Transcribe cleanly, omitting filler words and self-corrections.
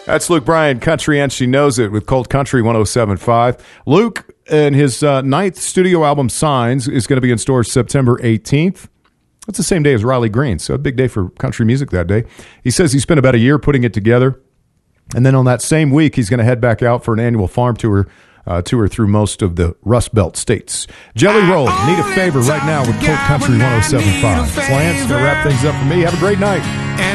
That's Luke Bryan, Country and She Knows It with Colt Country 107.5. Luke and his ninth studio album, Signs, is going to be in stores September 18th. That's the same day as Riley Green, so a big day for country music that day. He says he spent about a year putting it together, and then on that same week, he's going to head back out for an annual farm tour through most of the Rust Belt states. Jelly Roll, need a favor right now with Colt Country 107.5. Lance, going to wrap things up for me. Have a great night.